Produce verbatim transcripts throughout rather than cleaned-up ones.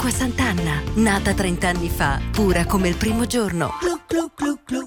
Acqua Sant'Anna, nata trent'anni fa, pura come il primo giorno. Glu, glu, glu, glu.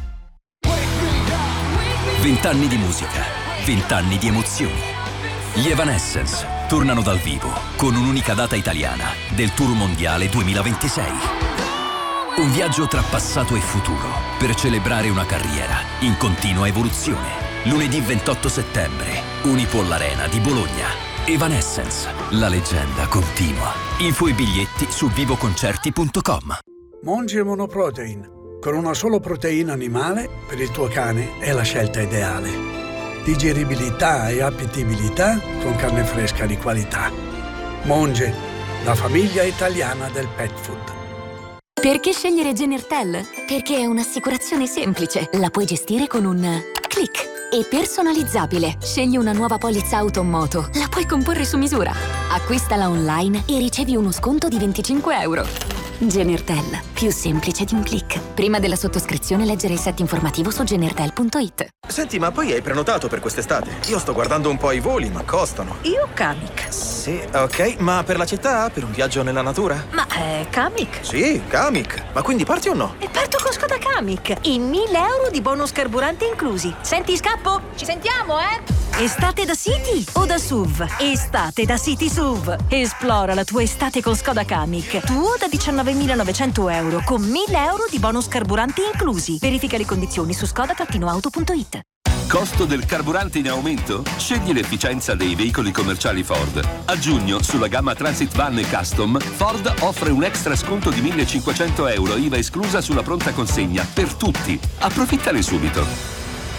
Vent'anni di musica, vent'anni di emozioni. Gli Evanescence tornano dal vivo con un'unica data italiana del Tour Mondiale duemilaventisei. Un viaggio tra passato e futuro per celebrare una carriera in continua evoluzione. Lunedì ventotto settembre, Unipol Arena di Bologna. Evanescence, la leggenda continua. Info e biglietti su vivoconcerti punto com. Monge Monoprotein. Con una sola proteina animale, per il tuo cane è la scelta ideale. Digeribilità e appetibilità con carne fresca di qualità. Monge, la famiglia italiana del pet food. Perché scegliere Genertel? Perché è un'assicurazione semplice. La puoi gestire con un click. E personalizzabile. Scegli una nuova polizza auto o moto. La puoi comporre su misura. Acquistala online e ricevi uno sconto di venticinque euro. Genertel, più semplice di un click. Prima della sottoscrizione leggere il set informativo su genertel punto it. Senti, ma poi hai prenotato per quest'estate? Io sto guardando un po' i voli, ma costano. Io Kamiq. Sì, ok, ma per la città? Per un viaggio nella natura? Ma è Kamiq? Sì, Kamiq. Ma quindi parti o no? E parto con Skoda Kamiq. E mille euro di bonus carburante inclusi. Senti, scappo? Ci sentiamo, eh? Estate da City o da S U V? Estate da City S U V. Esplora la tua estate con Skoda Kamiq. Tuo da diciannovemilanovecento euro con mille euro di bonus carburanti inclusi. Verifica le condizioni su skoda auto punto it. Costo del carburante in aumento? Scegli l'efficienza dei veicoli commerciali Ford. A giugno, sulla gamma Transit Van e Custom, Ford offre un extra sconto di millecinquecento euro I V A esclusa sulla pronta consegna per tutti. Approfittane subito.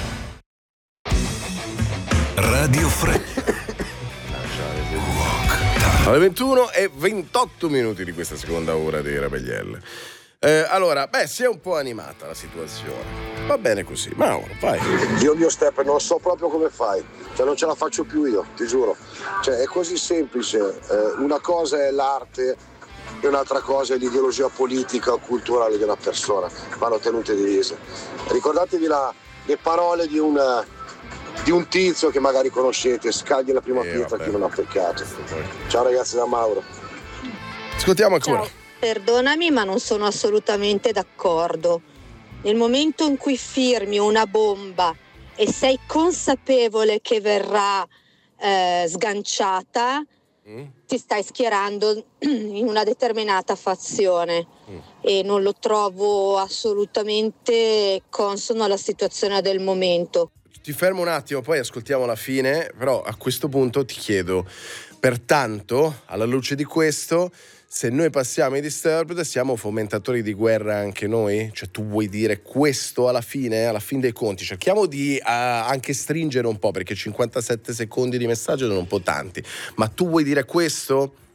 Radio Fre. Alle ventuno e ventotto minuti di questa seconda ora di Rebellielle. Eh, allora, beh, si è un po' animata la situazione. Va bene così. Mauro, vai. Dio mio Step, non so proprio come fai. Cioè, non ce la faccio più io, ti giuro. Cioè, è così semplice. Eh, una cosa è l'arte e un'altra cosa è l'ideologia politica o culturale di una persona. Vanno tenute divise. Ricordatevi la, le parole di un, di un tizio che magari conoscete: scagli la prima eh, pietra a chi non ha peccato. Ciao ragazzi, da Mauro. Ascoltiamo ancora. Ciao. Perdonami, ma non sono assolutamente d'accordo. Nel momento in cui firmi una bomba e sei consapevole che verrà eh, sganciata, mm. ti stai schierando in una determinata fazione mm. e non lo trovo assolutamente consono alla situazione del momento. Ti fermo un attimo, poi ascoltiamo la fine, però a questo punto ti chiedo, pertanto, alla luce di questo, se noi passiamo i Disturbed siamo fomentatori di guerra anche noi? Cioè tu vuoi dire questo alla fine, alla fin dei conti? Cerchiamo di uh, anche stringere un po', perché cinquantasette secondi di messaggio sono un po' tanti, ma tu vuoi dire questo?